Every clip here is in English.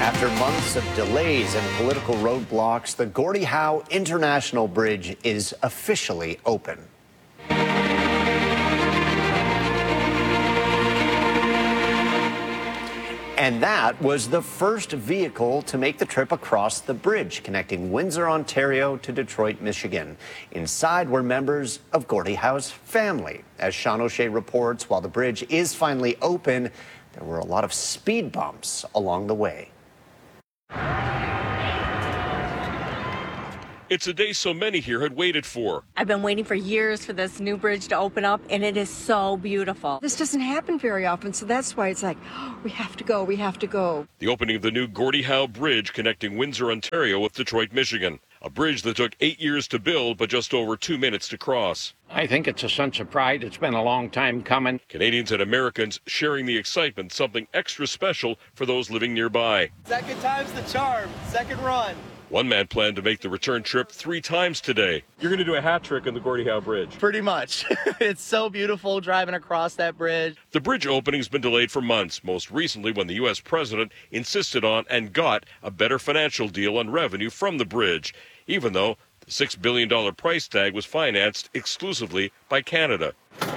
After months of delays and political roadblocks, the Gordie Howe International Bridge is officially open. And that was the first vehicle to make the trip across the bridge, connecting Windsor, Ontario to Detroit, Michigan. Inside were members of Gordie Howe's family. As Sean O'Shea reports, while the bridge is finally open, there were a lot of speed bumps along the way. It's a day so many here had waited for. I've been waiting for years for this new bridge to open up, and it is so beautiful. This doesn't happen very often, so that's why it's like, oh, we have to go, we have to go. The opening of the new Gordie Howe Bridge connecting Windsor, Ontario with Detroit, Michigan. A bridge that took 8 years to build, but just over 2 minutes to cross. I think it's a sense of pride. It's been a long time coming. Canadians and Americans sharing the excitement, something extra special for those living nearby. Second time's the charm, second run. One man planned to make the return trip 3 times today. You're going to do a hat trick on the Gordie Howe Bridge. Pretty much. It's so beautiful driving across that bridge. The bridge opening's been delayed for months, most recently when the U.S. president insisted on and got a better financial deal on revenue from the bridge, even though the $6 billion price tag was financed exclusively by Canada.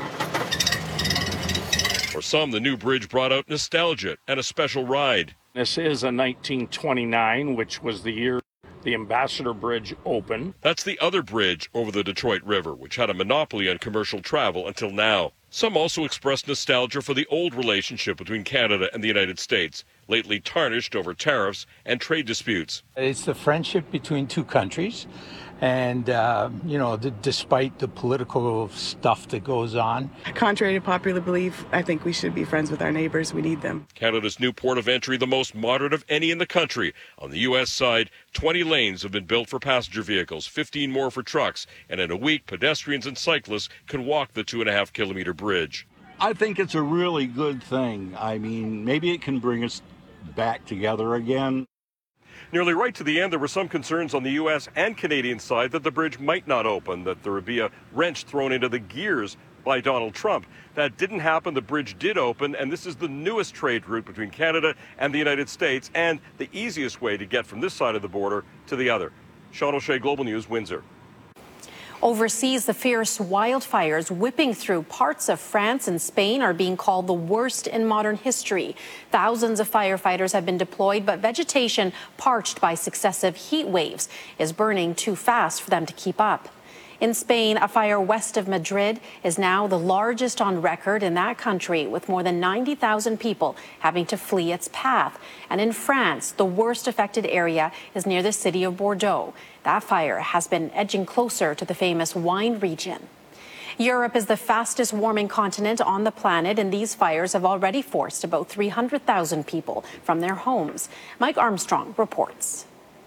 For some, the new bridge brought out nostalgia and a special ride. This is a 1929, which was the year the Ambassador Bridge opened. That's the other bridge over the Detroit River, which had a monopoly on commercial travel until now. Some also expressed nostalgia for the old relationship between Canada and the United States, lately tarnished over tariffs and trade disputes. It's the friendship between two countries. And, despite the political stuff that goes on. Contrary to popular belief, I think we should be friends with our neighbors. We need them. Canada's new port of entry, the most modern of any in the country. On the U.S. side, 20 lanes have been built for passenger vehicles, 15 more for trucks. And in a week, pedestrians and cyclists can walk the 2.5-kilometer bridge. I think it's a really good thing. I mean, maybe it can bring us back together again. Nearly right to the end, there were some concerns on the U.S. and Canadian side that the bridge might not open, that there would be a wrench thrown into the gears by Donald Trump. That didn't happen. The bridge did open, and this is the newest trade route between Canada and the United States, and the easiest way to get from this side of the border to the other. Sean O'Shea, Global News, Windsor. Overseas, the fierce wildfires whipping through parts of France and Spain are being called the worst in modern history. Thousands of firefighters have been deployed, but vegetation parched by successive heat waves is burning too fast for them to keep up. In Spain, a fire west of Madrid is now the largest on record in that country, with more than 90,000 people having to flee its path. And in France, the worst affected area is near the city of Bordeaux. That fire has been edging closer to the famous wine region. Europe is the fastest warming continent on the planet, and these fires have already forced about 300,000 people from their homes. Mike Armstrong reports.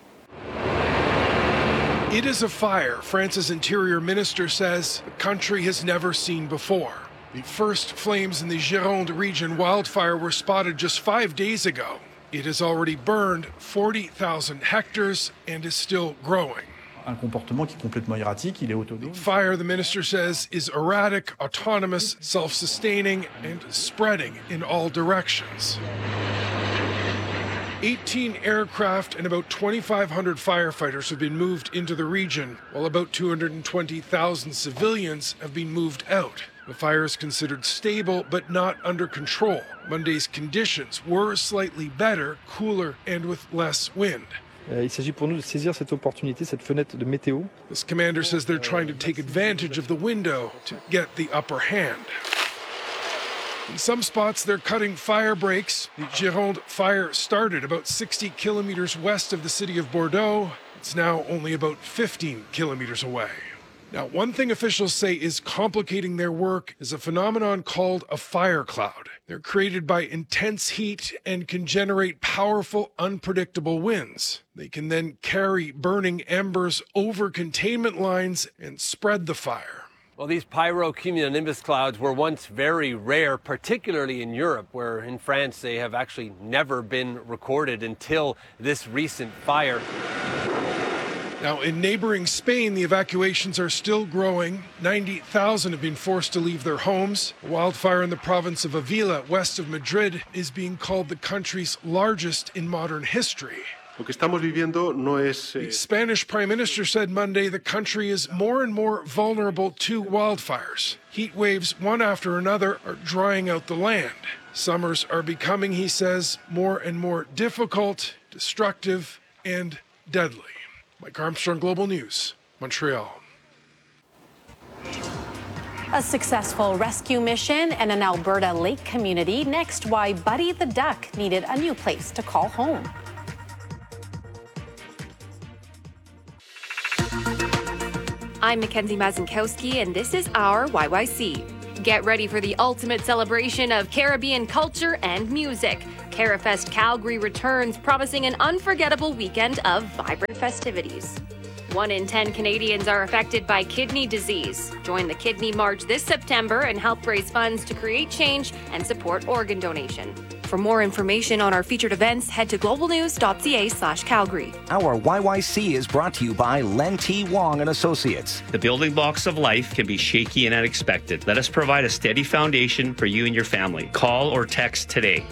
It is a fire France's interior minister says the country has never seen before. The first flames in the Gironde region wildfire were spotted just 5 days ago. It has already burned 40,000 hectares and is still growing. The fire, the minister says, is erratic, autonomous, self-sustaining, and spreading in all directions. 18 aircraft and about 2,500 firefighters have been moved into the region, while about 220,000 civilians have been moved out. The fire is considered stable but not under control. Monday's conditions were slightly better, cooler, and with less wind. Il s'agit pour nous de saisir cette opportunité, cette fenêtre de météo. This commander says they're trying to take advantage of the window to get the upper hand. In some spots, they're cutting fire breaks. The Gironde fire started about 60 kilometers west of the city of Bordeaux. It's now only about 15 kilometers away. Now, one thing officials say is complicating their work is a phenomenon called a fire cloud. They're created by intense heat and can generate powerful, unpredictable winds. They can then carry burning embers over containment lines and spread the fire. Well, these pyrocumulonimbus clouds were once very rare, particularly in Europe, where in France they have actually never been recorded until this recent fire. Now, in neighboring Spain, the evacuations are still growing. 90,000 have been forced to leave their homes. A wildfire in the province of Avila, west of Madrid, is being called the country's largest in modern history. The Spanish Prime Minister said Monday the country is more and more vulnerable to wildfires. Heat waves, one after another, are drying out the land. Summers are becoming, he says, more and more difficult, destructive, and deadly. Mike Armstrong, Global News, Montreal. A successful rescue mission in an Alberta lake community. Next, why Buddy the Duck needed a new place to call home. I'm Mackenzie Mazinkowski, and this is our YYC. Get ready for the ultimate celebration of Caribbean culture and music. CariFest Calgary returns, promising an unforgettable weekend of vibrant festivities. 1 in 10 Canadians are affected by kidney disease. Join the Kidney March this September and help raise funds to create change and support organ donation. For more information on our featured events, head to globalnews.ca/Calgary. Our YYC is brought to you by Len T. Wong and Associates. The building blocks of life can be shaky and unexpected. Let us provide a steady foundation for you and your family. Call or text today.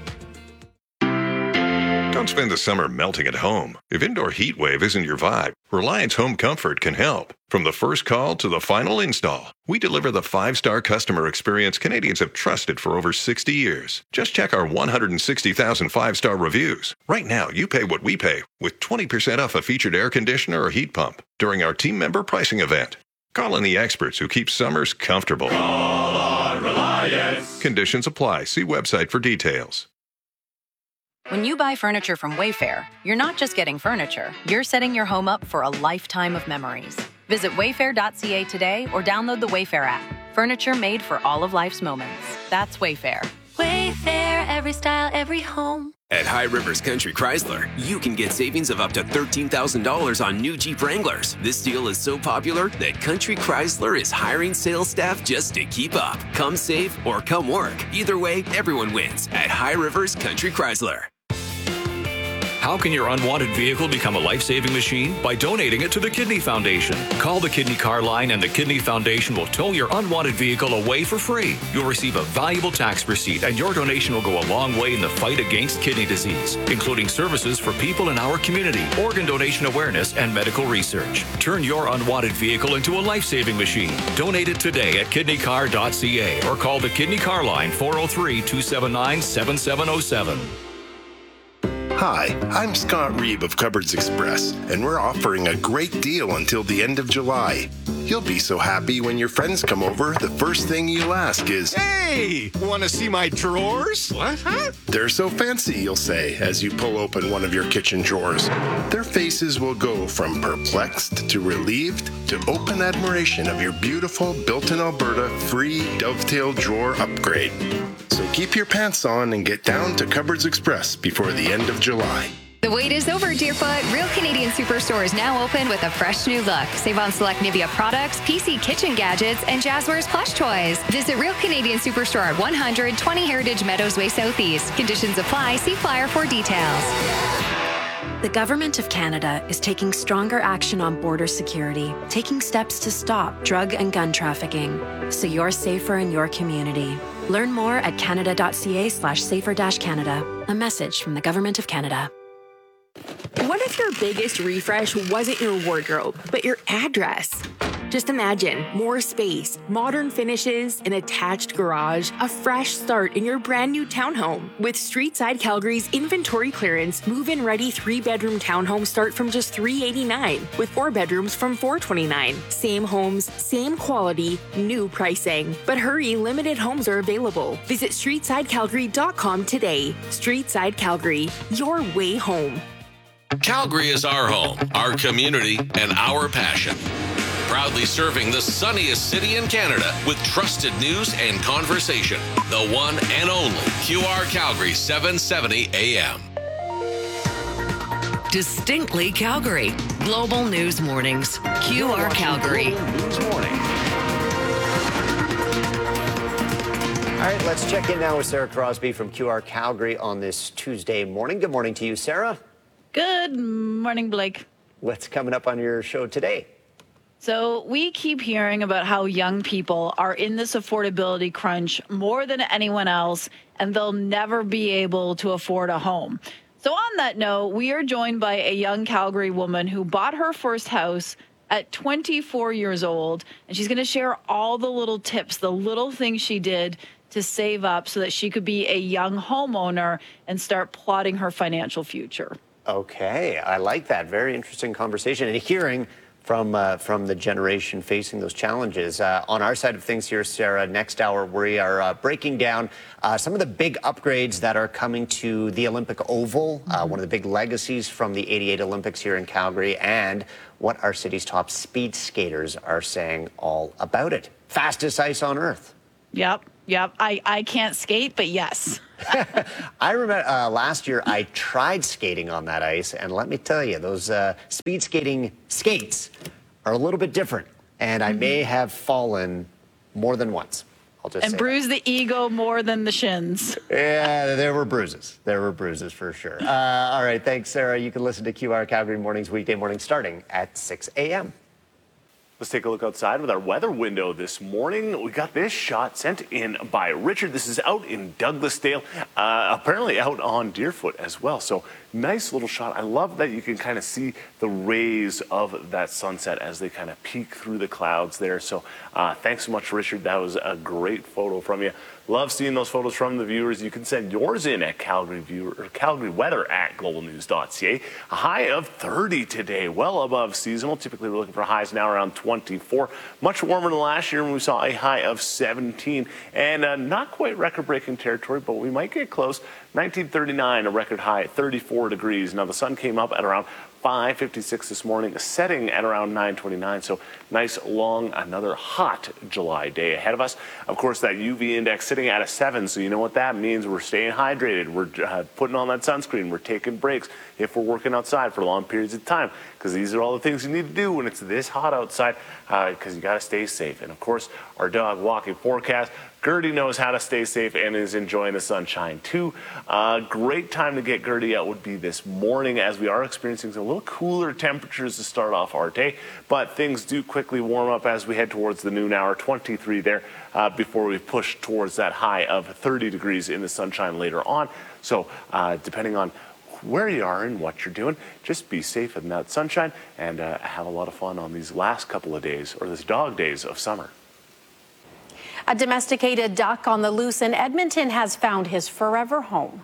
Don't spend the summer melting at home. If indoor heat wave isn't your vibe, Reliance Home Comfort can help. From the first call to the final install, we deliver the 5-star customer experience Canadians have trusted for over 60 years. Just check our 160,000 5-star reviews. Right now, you pay what we pay with 20% off a featured air conditioner or heat pump during our team member pricing event. Call in the experts who keep summers comfortable. Call on Reliance. Conditions apply. See website for details. When you buy furniture from Wayfair, you're not just getting furniture, you're setting your home up for a lifetime of memories. Visit wayfair.ca today or download the Wayfair app. Furniture made for all of life's moments. That's Wayfair. Wayfair, every style, every home. At High Rivers Country Chrysler, you can get savings of up to $13,000 on new Jeep Wranglers. This deal is so popular that Country Chrysler is hiring sales staff just to keep up. Come save or come work. Either way, everyone wins at High Rivers Country Chrysler. How can your unwanted vehicle become a life-saving machine? By donating it to the Kidney Foundation. Call the Kidney Car Line and the Kidney Foundation will tow your unwanted vehicle away for free. You'll receive a valuable tax receipt and your donation will go a long way in the fight against kidney disease, including services for people in our community, organ donation awareness, and medical research. Turn your unwanted vehicle into a life-saving machine. Donate it today at kidneycar.ca or call the Kidney Car Line 403-279-7707. Hi, I'm Scott Reeb of Cupboards Express, and we're offering a great deal until the end of July. You'll be so happy when your friends come over, the first thing you'll ask is, "Hey, want to see my drawers?" What? Huh? "They're so fancy," you'll say as you pull open one of your kitchen drawers. Their faces will go from perplexed to relieved to open admiration of your beautiful built-in Alberta free dovetail drawer upgrade. So keep your pants on and get down to Cupboards Express before the end of July. The wait is over, Deerfoot. Real Canadian Superstore is now open with a fresh new look. Save on select Nivea products, PC kitchen gadgets, and Jazzwares plush toys. Visit Real Canadian Superstore at 120 Heritage Meadows Way Southeast. Conditions apply. See flyer for details. The Government of Canada is taking stronger action on border security, taking steps to stop drug and gun trafficking, so you're safer in your community. Learn more at canada.ca/safer-canada. A message from the Government of Canada. What if your biggest refresh wasn't your wardrobe, but your address? Just imagine more space, modern finishes, an attached garage, a fresh start in your brand new townhome. With Streetside Calgary's inventory clearance, move-in ready 3-bedroom townhomes start from just $389, with 4 bedrooms from $429. Same homes, same quality, new pricing. But hurry, limited homes are available. Visit StreetsideCalgary.com today. Streetside Calgary, your way home. Calgary is our home, our community, and our passion. Proudly serving the sunniest city in Canada with trusted news and conversation. The one and only QR Calgary 770 AM. Distinctly Calgary. Global News Mornings. QR Calgary. News Morning. All right, let's check in now with Sarah Crosby from QR Calgary on this Tuesday morning. Good morning to you, Sarah. Good morning, Blake. What's coming up on your show today? So we keep hearing about how young people are in this affordability crunch more than anyone else, and they'll never be able to afford a home. So on that note, we are joined by a young Calgary woman who bought her first house at 24 years old, and she's going to share all the little tips, the little things she did to save up so that she could be a young homeowner and start plotting her financial future. Okay, I like that. Very interesting conversation and hearing from the generation facing those challenges. On our side of things here, Sarah, next hour we are breaking down some of the big upgrades that are coming to the Olympic Oval, one of the big legacies from the '88 Olympics here in Calgary, and what our city's top speed skaters are saying all about it. Fastest ice on earth. Yep. I can't skate, but yes. I remember last year I tried skating on that ice, and let me tell you, those speed skating skates are a little bit different, and I may have fallen more than once. I'll just say bruised the ego more than the shins. Yeah, there were bruises. There were bruises for sure. All right, thanks, Sarah. You can listen to QR Calgary Mornings weekday morning starting at 6 a.m. Let's take a look outside with our weather window this morning. We got this shot sent in by Richard. This is out in Douglasdale, apparently out on Deerfoot as well. So nice little shot. I love that you can kind of see the rays of that sunset as they kind of peek through the clouds there. So thanks so much, Richard. That was a great photo from you. Love seeing those photos from the viewers. You can send yours in at Calgary Weather at globalnews.ca. A high of 30 today, well above seasonal. Typically, we're looking for highs now around 24. Much warmer than last year when we saw a high of 17. And not quite record-breaking territory, but we might get close. 1939, a record high at 34 degrees. Now, the sun came up at around 5:56 this morning, setting at around 9:29. So nice, long, another hot July day ahead of us. Of course, that UV index sitting at a 7. So you know what that means. We're staying hydrated. We're putting on that sunscreen. We're taking breaks if we're working outside for long periods of time, because these are all the things you need to do when it's this hot outside, because you got to stay safe. And of course, our dog walking forecast. Gertie knows how to stay safe and is enjoying the sunshine too. Great time to get Gertie out would be this morning, as we are experiencing some little cooler temperatures to start off our day. But things do quickly warm up as we head towards the noon hour, 23 there, before we push towards that high of 30 degrees in the sunshine later on. So depending on where you are and what you're doing, just be safe in that sunshine and have a lot of fun on these last couple of days, or this dog days of summer. A domesticated duck on the loose in Edmonton has found his forever home.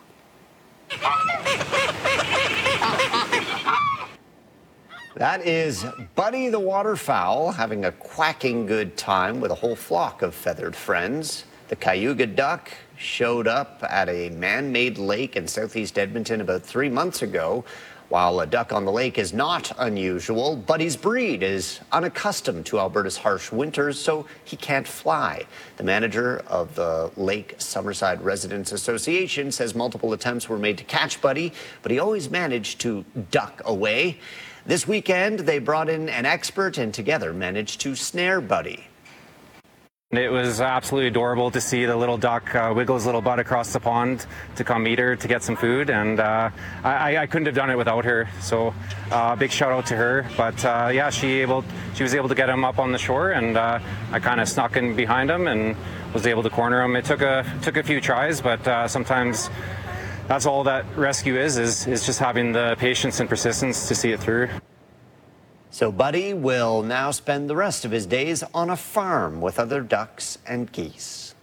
That is Buddy the waterfowl having a quacking good time with a whole flock of feathered friends. The Cayuga duck showed up at a man-made lake in southeast Edmonton about 3 months ago. While a duck on the lake is not unusual, Buddy's breed is unaccustomed to Alberta's harsh winters, so he can't fly. The manager of the Lake Summerside Residents Association says multiple attempts were made to catch Buddy, but he always managed to duck away. This weekend, they brought in an expert and together managed to snare Buddy. It was absolutely adorable to see the little duck wiggle his little butt across the pond to come meet her to get some food, and I couldn't have done it without her. So big shout out to her. But yeah, she was able to get him up on the shore, and I kind of snuck in behind him and was able to corner him. It took a few tries, but sometimes that's all that rescue is just having the patience and persistence to see it through. So Buddy will now spend the rest of his days on a farm with other ducks and geese.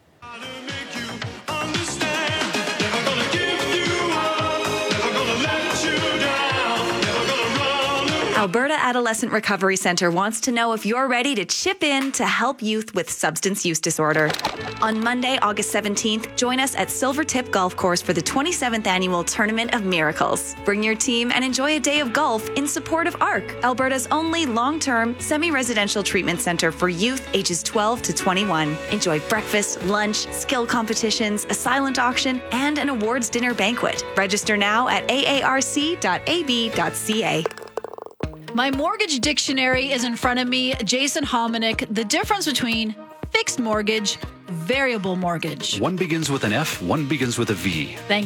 Alberta Adolescent Recovery Centre wants to know if you're ready to chip in to help youth with substance use disorder. On Monday, August 17th, join us at Silvertip Golf Course for the 27th Annual Tournament of Miracles. Bring your team and enjoy a day of golf in support of ARC, Alberta's only long-term, semi-residential treatment centre for youth ages 12 to 21. Enjoy breakfast, lunch, skill competitions, a silent auction, and an awards dinner banquet. Register now at aarc.ab.ca. My mortgage dictionary is in front of me. Jason Hominick, the difference between fixed mortgage, variable mortgage. One begins with an F, one begins with a V. Thank you.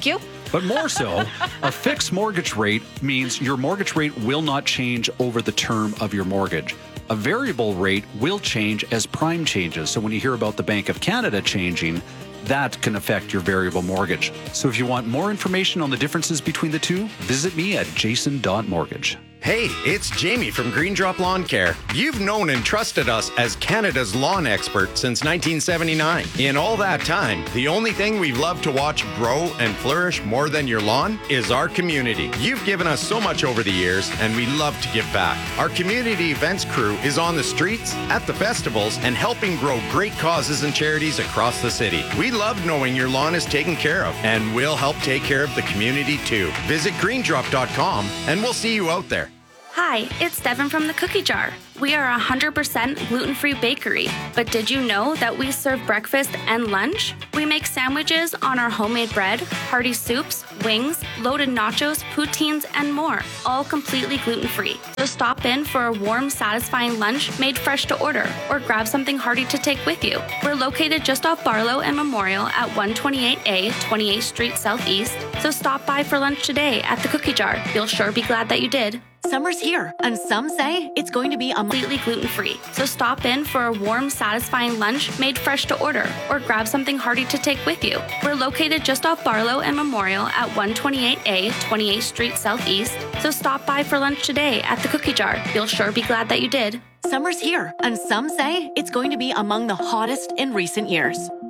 But more so, a fixed mortgage rate means your mortgage rate will not change over the term of your mortgage. A variable rate will change as prime changes. So when you hear about the Bank of Canada changing, that can affect your variable mortgage. So if you want more information on the differences between the two, visit me at jason.mortgage. Hey, it's Jamie from Green Drop Lawn Care. You've known and trusted us as Canada's lawn expert since 1979. In all that time, the only thing we've loved to watch grow and flourish more than your lawn is our community. You've given us so much over the years, and we love to give back. Our community events crew is on the streets, at the festivals, and helping grow great causes and charities across the city. We love knowing your lawn is taken care of, and we'll help take care of the community too. Visit greendrop.com, and we'll see you out there. Hi, it's Devin from the Cookie Jar. We are a 100% gluten-free bakery, but did you know that we serve breakfast and lunch? We make sandwiches on our homemade bread, hearty soups, wings, loaded nachos, poutines, and more, all completely gluten-free. So stop in for a warm, satisfying lunch made fresh to order, or grab something hearty to take with you. We're located just off Barlow and Memorial at 128A, 28th Street Southeast, so stop by for lunch today at the Cookie Jar. You'll sure be glad that you did. Summer's here, and some say it's going to be completely gluten-free. So stop in for a warm, satisfying lunch made fresh to order, or grab something hearty to take with you. We're located just off Barlow and Memorial at 128A, 28th Street Southeast, so stop by for lunch today at the Cookie Jar. You'll sure be glad that you did. Summer's here, and some say it's going to be among the hottest in recent years.